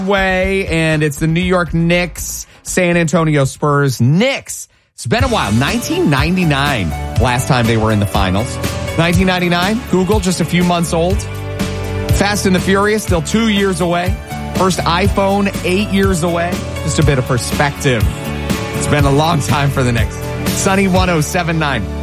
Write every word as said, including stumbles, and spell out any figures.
way, and it's the New York Knicks, San Antonio Spurs. Knicks. It's been a while. nineteen ninety-nine, last time they were in the finals. nineteen ninety-nine, Google, just a few months old. Fast and the Furious, still two years away. First iPhone, eight years away. Just a bit of perspective. It's been a long time for the Knicks. Sunny one oh seven point nine.